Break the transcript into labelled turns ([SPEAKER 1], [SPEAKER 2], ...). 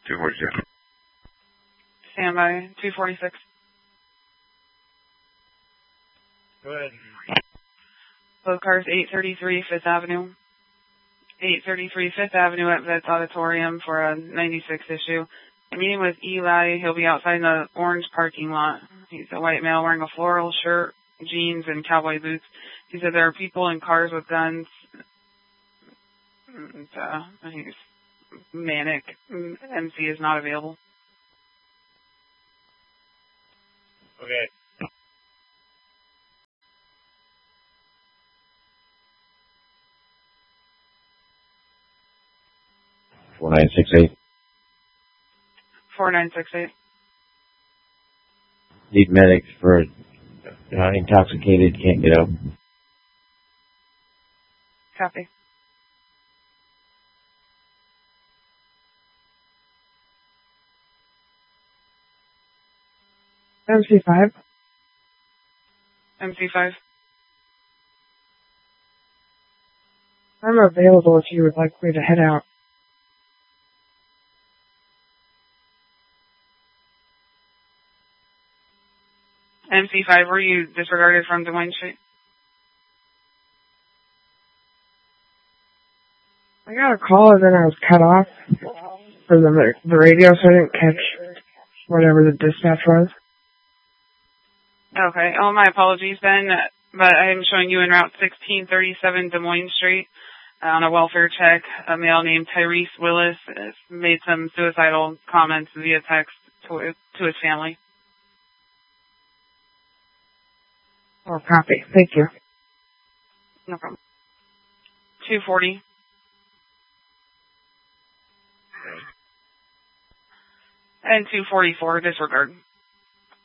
[SPEAKER 1] 246.
[SPEAKER 2] Standby. 246.
[SPEAKER 3] Go ahead.
[SPEAKER 2] Both cars 833 5th Avenue. 833 5th Avenue at Vets Auditorium for a 96 issue. I'm meeting with Eli. He'll be outside in the orange parking lot. He's a white male wearing a floral shirt, jeans, and cowboy boots. He said there are people in cars with guns. And, he's manic. MC is not available.
[SPEAKER 3] Okay.
[SPEAKER 4] Four 4968.
[SPEAKER 2] 4968.
[SPEAKER 4] Need medics for intoxicated, can't get up.
[SPEAKER 2] Copy.
[SPEAKER 5] MC5.
[SPEAKER 2] MC5.
[SPEAKER 5] I'm available if you would like me to head out.
[SPEAKER 2] MC5, were you disregarded from Des Moines Street?
[SPEAKER 5] I got a call and then I was cut off for the radio, so I didn't catch whatever the dispatch was.
[SPEAKER 2] Okay. Oh, my apologies then, but I am showing you en route 1637 Des Moines Street on a welfare check. A male named Tyrese Willis has made some suicidal comments via text to his family.
[SPEAKER 5] Oh, copy. Thank you.
[SPEAKER 2] No problem. 240. And 244, disregard.